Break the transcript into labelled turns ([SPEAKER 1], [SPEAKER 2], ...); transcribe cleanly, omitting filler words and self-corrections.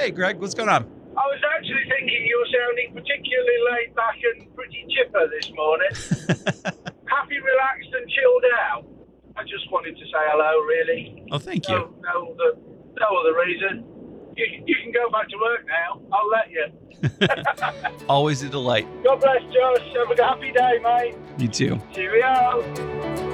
[SPEAKER 1] Hey, Greg, what's going on?
[SPEAKER 2] I was actually thinking you're sounding particularly laid back and pretty chipper this morning. Happy, relaxed, and chilled out. I just wanted to say hello, really.
[SPEAKER 1] Oh, thank you.
[SPEAKER 2] No other reason. You can go back to work now. I'll let you.
[SPEAKER 1] Always a delight.
[SPEAKER 2] God bless, Josh. Have a happy day, mate.
[SPEAKER 1] You too.
[SPEAKER 2] Cheerio.